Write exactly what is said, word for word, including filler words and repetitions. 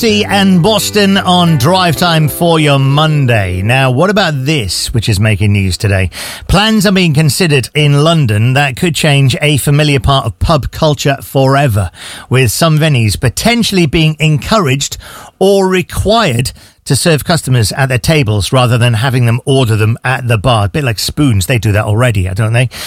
And Boston on Drive Time for your Monday. Now, what about this, which is making news today? Plans are being considered in London that could change a familiar part of pub culture forever, with some venues potentially being encouraged or required to serve customers at their tables rather than having them order them at the bar. A bit like Spoons, they do that already, don't they?